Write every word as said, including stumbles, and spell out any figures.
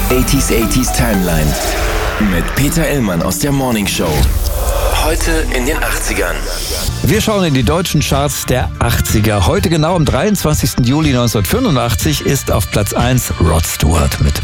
achtziger achtziger Timeline mit Peter Illmann aus der Morning Show. Heute in den achtzigern. Wir schauen in die deutschen Charts der achtziger. Heute genau am dreiundzwanzigsten Juli neunzehnhundertfünfundachtzig ist auf Platz eins Rod Stewart mit